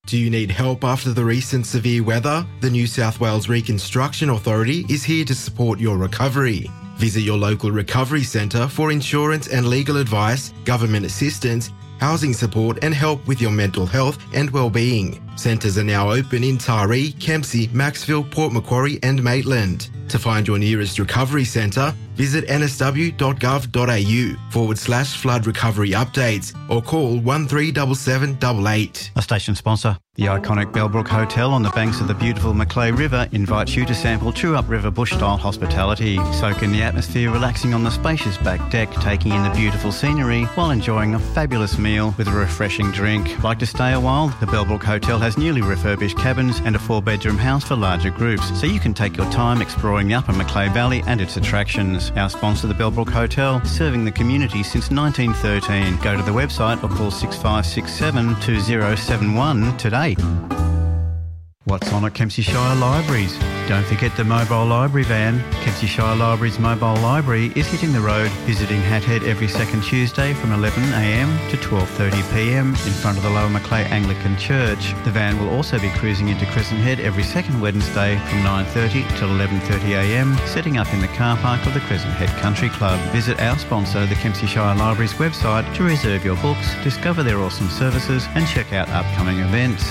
Do you need help after the recent severe weather? The New South Wales Reconstruction Authority is here to support your recovery. Visit your local recovery centre for insurance and legal advice, government assistance, housing support and help with your mental health and well-being. Centres are now open in Taree, Kempsey, Maxville, Port Macquarie and Maitland. To find your nearest recovery centre, visit nsw.gov.au/flood recovery updates or call 137788. A station sponsor. The iconic Bellbrook Hotel on the banks of the beautiful Macleay River invites you to sample true upriver bush-style hospitality. Soak in the atmosphere, relaxing on the spacious back deck, taking in the beautiful scenery while enjoying a fabulous meal with a refreshing drink. Like to stay a while? The Bellbrook Hotel has newly refurbished cabins and a 4-bedroom house for larger groups, so you can take your time exploring the Upper Macleay Valley and its attractions. Our sponsor, the Bellbrook Hotel, serving the community since 1913. Go to the website or call 6567 2071 today. What's on at Kempsey Shire Libraries? Don't forget the mobile library van. Kempsey Shire Libraries mobile library is hitting the road, visiting Hathead every second Tuesday from 11am to 12:30pm in front of the Lower Macleay Anglican Church. The van will also be cruising into Crescent Head every second Wednesday from 9:30 till 11:30am, setting up in the car park of the Crescent Head Country Club. Visit our sponsor, the Kempsey Shire Libraries website to reserve your books, discover their awesome services and check out upcoming events.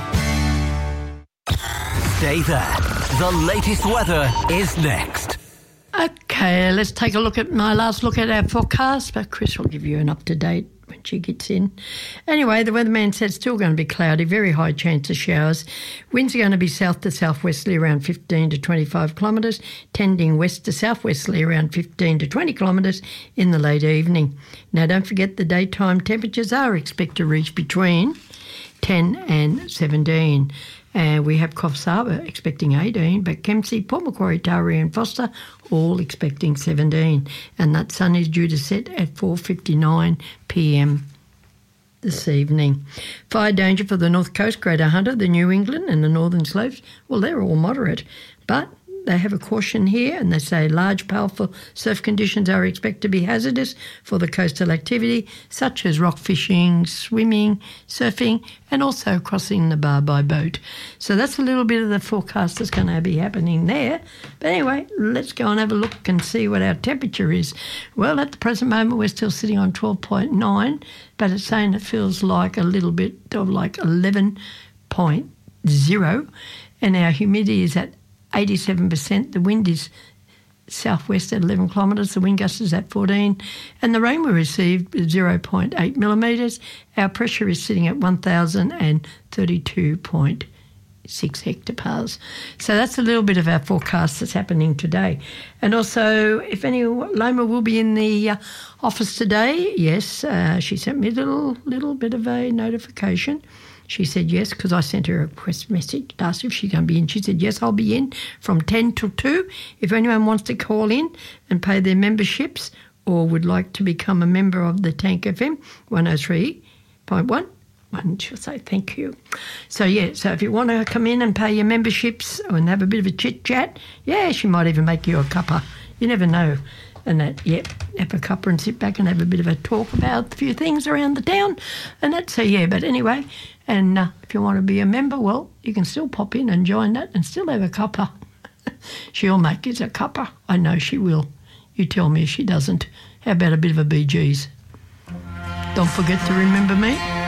Stay there. The latest weather is next. Okay, let's take a look at my last look at our forecast, but Chris will give you an up-to-date when she gets in. Anyway, the weatherman said it's still going to be cloudy, very high chance of showers. Winds are going to be south to southwesterly around 15 to 25 kilometres, tending west to southwesterly around 15 to 20 kilometres in the late evening. Now, don't forget the daytime temperatures are expected to reach between 10 and 17. And we have Coffs Harbour expecting 18, but Kempsey, Port Macquarie, Taree and Foster all expecting 17. And that sun is due to set at 4:59pm this evening. Fire danger for the North Coast, Greater Hunter, the New England and the Northern Slopes, well, they're all moderate, but they have a caution here and they say large, powerful surf conditions are expected to be hazardous for the coastal activity, such as rock fishing, swimming, surfing, and also crossing the bar by boat. So that's a little bit of the forecast that's going to be happening there. But anyway, let's go and have a look and see what our temperature is. Well, at the present moment, we're still sitting on 12.9, but it's saying it feels like a little bit of like 11.0, and our humidity is at 87%. The wind is southwest at 11 kilometres. The wind gust is at 14. And the rain we received is 0.8 millimetres. Our pressure is sitting at 1,032.6 hectopascals. So that's a little bit of our forecast that's happening today. And also, if any, Loma will be in the office today. Yes, she sent me a little bit of a notification. She said yes, because I sent her a request message, asked if she's going to be in. She said, yes, I'll be in from 10 till 2. If anyone wants to call in and pay their memberships or would like to become a member of the Tank FM 103.1, she'll say thank you. So, yeah, so if you want to come in and pay your memberships and have a bit of a chit-chat, yeah, she might even make you a cuppa. You never know. And that, yep, have a cuppa and sit back and have a bit of a talk about a few things around the town. And that's, so yeah, but anyway, and if you want to be a member, well, you can still pop in and join that and still have a cuppa. She'll make it a cuppa. I know she will. You tell me if she doesn't. How about a bit of a BG's? Don't forget to remember me.